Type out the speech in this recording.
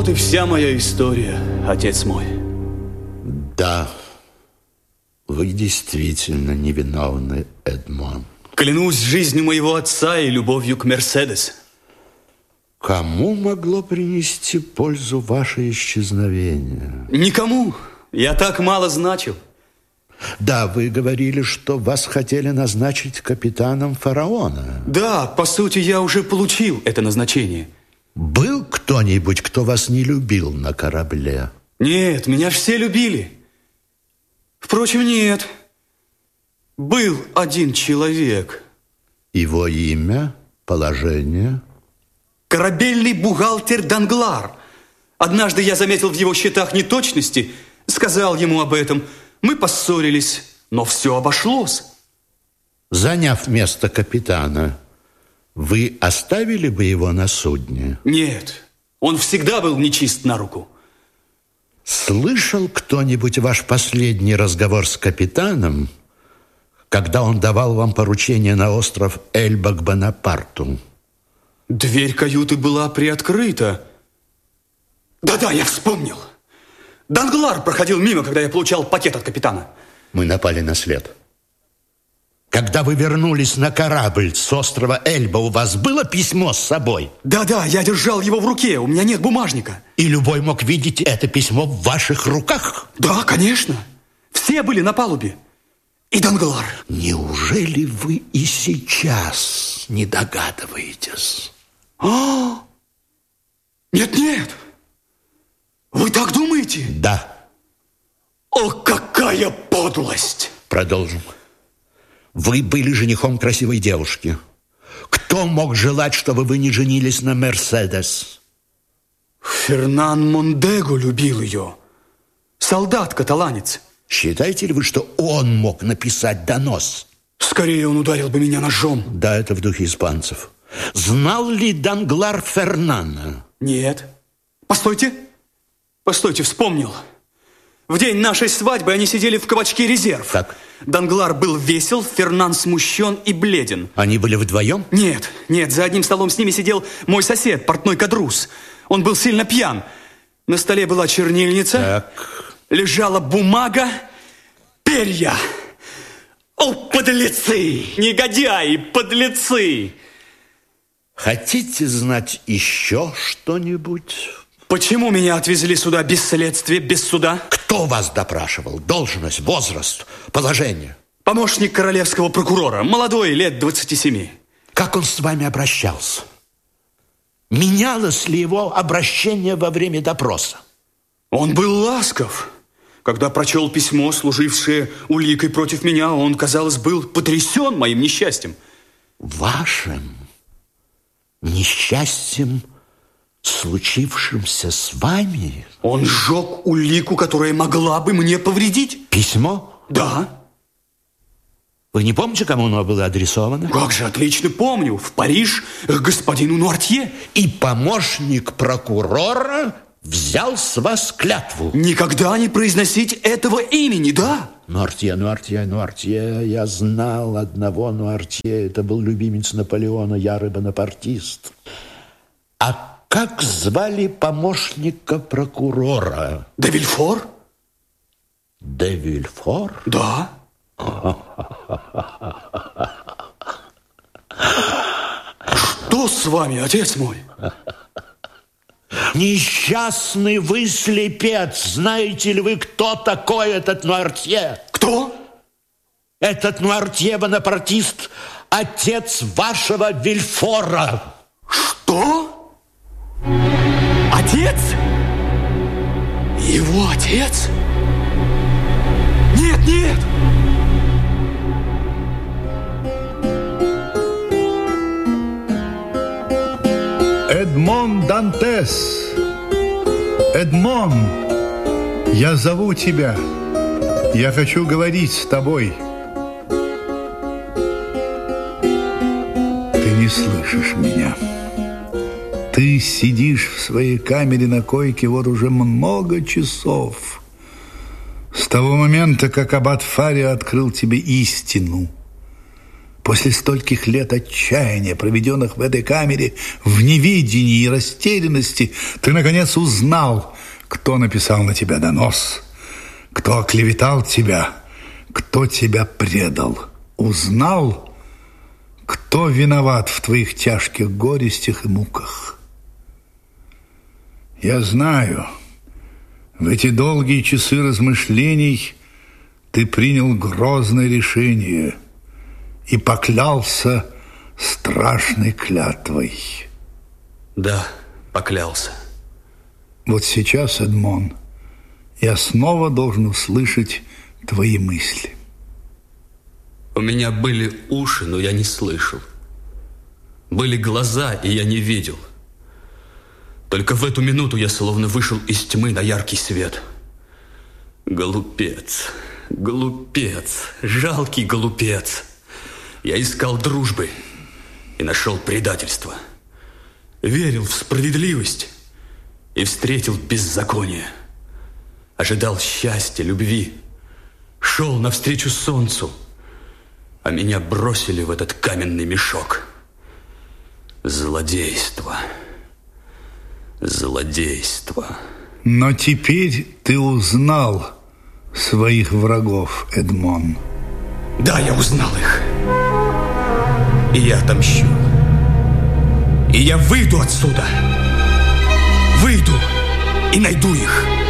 Вот и вся моя история, отец мой. Да, вы действительно невиновны, Эдмон. Клянусь жизнью моего отца и любовью к Мерседес. Кому могло принести пользу ваше исчезновение? Никому. Я так мало значил. Да, вы говорили, что вас хотели назначить капитаном фараона. Да, по сути, я уже получил это назначение. Был кто-нибудь, кто вас не любил на корабле? Нет, меня все любили. Впрочем, нет. Был один человек. Его имя, положение? Корабельный бухгалтер Данглар. Однажды я заметил в его счетах неточности, сказал ему об этом. Мы поссорились, но все обошлось. Заняв место капитана, вы оставили бы его на судне? Нет, он всегда был нечист на руку. Слышал кто-нибудь ваш последний разговор с капитаном, когда он давал вам поручение на остров Эльба к Бонапарту? Дверь каюты была приоткрыта. Да-да, я вспомнил. Данглар проходил мимо, когда я получал пакет от капитана. Мы напали на след. Когда вы вернулись на корабль с острова Эльба, у вас было письмо с собой? Да-да, я держал его в руке, у меня нет бумажника. И любой мог видеть это письмо в ваших руках? Да, конечно. Все были на палубе. И Данглар. Неужели вы и сейчас не догадываетесь? Нет-нет. Вы так думаете? Да. О, какая подлость! Продолжим. Вы были женихом красивой девушки. Кто мог желать, чтобы вы не женились на Мерседес? Фернан Мондего любил ее. Солдат-каталанец. Считаете ли вы, что он мог написать донос? Скорее он ударил бы меня ножом. Да, это в духе испанцев. Знал ли Данглар Фернана? Нет. Постойте. Постойте, вспомнил. В день нашей свадьбы они сидели в кабачке «Резерв». Так. Данглар был весел, Фернан смущен и бледен. Они были вдвоем? Нет, за одним столом с ними сидел мой сосед, портной Кадрус. Он был сильно пьян. На столе была чернильница, так. Лежала бумага, перья. О, подлецы, негодяи, подлецы! Хотите знать еще что-нибудь? Почему меня отвезли сюда без следствия, без суда? Кто вас допрашивал? Должность, возраст, положение? Помощник королевского прокурора, молодой, лет 27. Как он с вами обращался? Менялось ли его обращение во время допроса? Он был ласков. Когда прочел письмо, служившее уликой против меня, он, казалось, был потрясен моим несчастьем. Вашим несчастьем, случившимся с вами? Он сжег улику, которая могла бы мне повредить. Письмо? Да. Вы не помните, кому оно было адресовано? Как же, отлично помню. В Париж к господину Нуартье. И помощник прокурора взял с вас клятву. Никогда не произносить этого имени, да? Нуартье. Я знал одного Нуартье. Это был любимец Наполеона, ярый бонапартист. А как звали помощника прокурора? Де Вильфор? Де Вильфор? Да. Что с вами, отец мой? Несчастный вы слепец. Знаете ли вы, кто такой этот Нуартье? Кто? Этот Нуартье бонапартист, отец вашего Вильфора. Что? Отец? Его отец? Нет! Эдмон Дантес. Эдмон, я зову тебя. Я хочу говорить с тобой. Ты не слышишь меня. Ты сидишь в своей камере на койке вот уже много часов. С того момента, как аббат Фариа открыл тебе истину. После стольких лет отчаяния, проведенных в этой камере, в невидении и растерянности, ты, наконец, узнал, кто написал на тебя донос, кто оклеветал тебя, кто тебя предал. Узнал, кто виноват в твоих тяжких горестях и муках. Я знаю, в эти долгие часы размышлений ты принял грозное решение и поклялся страшной клятвой. Да, поклялся. Вот сейчас, Эдмон, я снова должен услышать твои мысли. У меня были уши, но я не слышал. Были глаза, и я не видел. Только в эту минуту я словно вышел из тьмы на яркий свет. Глупец, глупец, жалкий глупец. Я искал дружбы и нашел предательство. Верил в справедливость и встретил беззаконие. Ожидал счастья, любви. Шел навстречу солнцу, а меня бросили в этот каменный мешок. Злодейство. Злодейство. Но теперь ты узнал своих врагов, Эдмон. Да, я узнал их. И я отомщу. И я выйду отсюда. Выйду и найду их.